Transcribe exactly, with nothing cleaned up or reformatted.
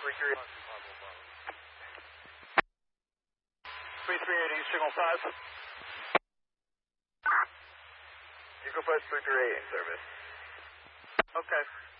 three three eight. three three eight, East Signal five. Eagle Flight three three eight in service. Okay.